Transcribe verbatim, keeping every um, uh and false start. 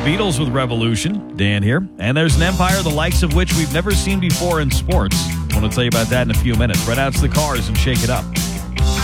Beatles with Revolution. Dan here. And there's an empire the likes of which we've never seen before in sports. I want to tell you about that in a few minutes. Right out to the Cars and Shake It Up.